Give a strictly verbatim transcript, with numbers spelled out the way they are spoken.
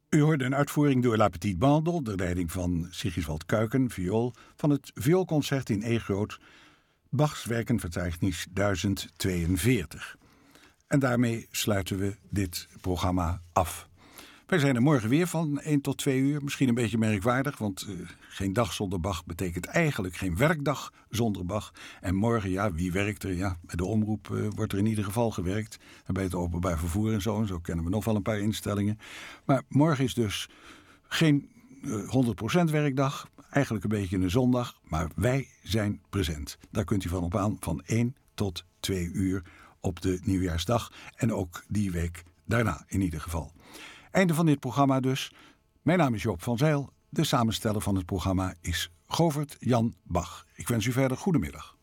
U hoorde een uitvoering door La Petite Bande onder leiding van Sigiswald Kuiken, viool, van het vioolconcert in E groot, Bachs Werkenverzeichnis duizend tweeënveertig. En daarmee sluiten we dit programma af. Wij zijn er morgen weer van één tot twee uur. Misschien een beetje merkwaardig, want uh, geen dag zonder Bach betekent eigenlijk geen werkdag zonder Bach. En morgen, ja, wie werkt er? Ja, bij de omroep uh, wordt er in ieder geval gewerkt. En bij het openbaar vervoer en zo. En zo kennen we nog wel een paar instellingen. Maar morgen is dus geen uh, honderd procent werkdag. Eigenlijk een beetje een zondag. Maar wij zijn present. Daar kunt u van op aan van één tot twee uur op de nieuwjaarsdag. En ook die week daarna in ieder geval. Einde van dit programma dus. Mijn naam is Joop van Zijl. De samensteller van het programma is Govert Jan Bach. Ik wens u verder goedemiddag.